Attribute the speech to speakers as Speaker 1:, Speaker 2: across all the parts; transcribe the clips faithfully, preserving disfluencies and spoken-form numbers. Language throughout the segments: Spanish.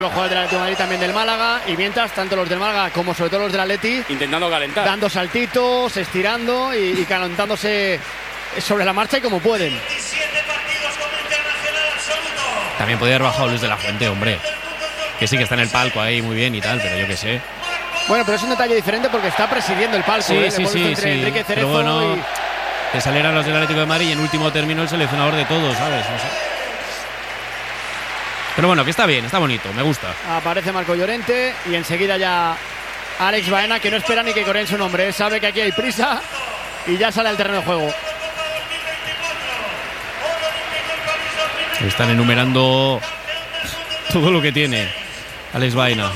Speaker 1: Los jugadores del Atlético de Madrid, también del Málaga, y mientras tanto los del Málaga como sobre todo los del Atleti
Speaker 2: intentando calentar,
Speaker 1: dando saltitos, estirando y, y calentándose sobre la marcha y como pueden.
Speaker 3: También podría haber bajado Luis de la Fuente, hombre, que sí que está en el palco ahí muy bien y tal, pero yo qué sé.
Speaker 1: Bueno, pero es un detalle diferente porque está presidiendo el palco.
Speaker 3: Sí,
Speaker 1: ¿eh?
Speaker 3: sí,
Speaker 1: Hemos
Speaker 3: sí,
Speaker 1: visto entre
Speaker 3: sí.
Speaker 1: Enrique Cerezo
Speaker 3: Pero bueno,
Speaker 1: y...
Speaker 3: que salieran los del Atlético de Madrid y en último término el seleccionador de todos, ¿sabes? No sé. Pero bueno, que está bien, está bonito, me gusta.
Speaker 1: Aparece Marco Llorente y enseguida ya Alex Baena, que no espera ni que coreen su nombre. Él sabe que aquí hay prisa y ya sale al terreno de juego.
Speaker 3: Están enumerando todo lo que tiene Alex Baena.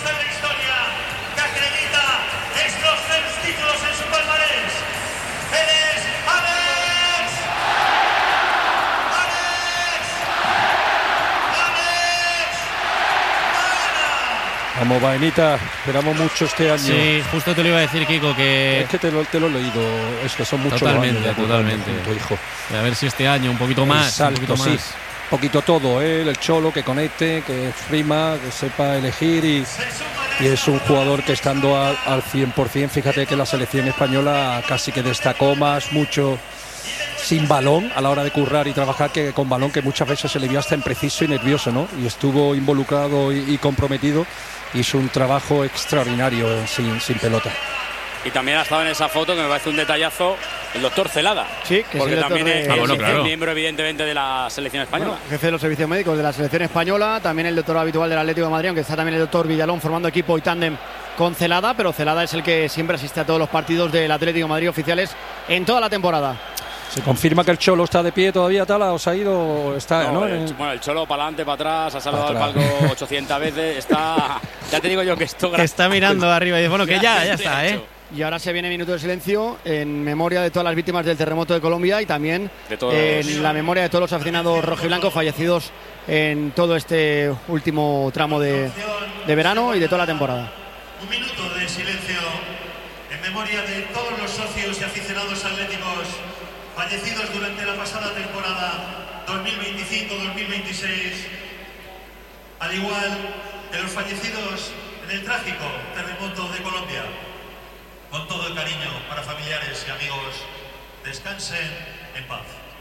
Speaker 4: Vamos, Baenita, esperamos mucho este año.
Speaker 3: Sí, justo te lo iba a decir, Kiko, que...
Speaker 4: Es que te lo, te lo he leído, es que son muchos
Speaker 3: totalmente,
Speaker 4: años.
Speaker 3: Totalmente,
Speaker 4: con tu hijo.
Speaker 3: A ver si este año un poquito más,
Speaker 4: salto,
Speaker 3: un poquito
Speaker 4: sí.
Speaker 3: más.
Speaker 4: Un poquito todo, ¿eh? El Cholo, que conecte, que exprima, que sepa elegir y, y es un jugador que estando al, al cien por cien, fíjate que la selección española casi que destacó más, mucho sin balón a la hora de currar y trabajar que con balón, que muchas veces se le vio hasta impreciso y nervioso, ¿no? Y estuvo involucrado y, y comprometido. Hizo un trabajo extraordinario sin, sin pelota.
Speaker 2: Y también ha estado en esa foto, que me parece un detallazo, el doctor Celada.
Speaker 1: Sí, que
Speaker 2: porque
Speaker 1: es el
Speaker 2: también
Speaker 1: de...
Speaker 2: es,
Speaker 3: ah, bueno,
Speaker 2: es
Speaker 3: claro.
Speaker 2: miembro evidentemente de la selección española.
Speaker 1: Bueno, jefe de los servicios médicos de la selección española, también el doctor habitual del Atlético de Madrid, aunque está también el doctor Villalón formando equipo y tándem con Celada, pero Celada es el que siempre asiste a todos los partidos del Atlético de Madrid oficiales en toda la temporada.
Speaker 4: ¿Se confirma que el Cholo está de pie todavía, Tala? ¿O se ha ido? Está,
Speaker 2: no,
Speaker 4: ¿no?
Speaker 2: el, bueno, el Cholo para adelante, para atrás, ha saludado
Speaker 4: para
Speaker 2: al palco ochocientas veces. Está, ya te digo yo que esto...
Speaker 3: Está mirando arriba y dice, bueno, que ya, ya está, ¿eh?
Speaker 1: Y ahora se viene minuto de silencio en memoria de todas las víctimas del terremoto de Colombia y también
Speaker 2: de todos.
Speaker 1: en la memoria de todos los aficionados rojiblancos fallecidos en todo este último tramo de, de verano y de toda la temporada.
Speaker 5: Un minuto de silencio en memoria de todos los socios y aficionados atléticos fallecidos durante la pasada temporada dos mil veinticinco dos mil veintiséis, al igual de los fallecidos en el trágico terremoto de Colombia. Con todo el cariño para familiares y amigos, descansen en paz.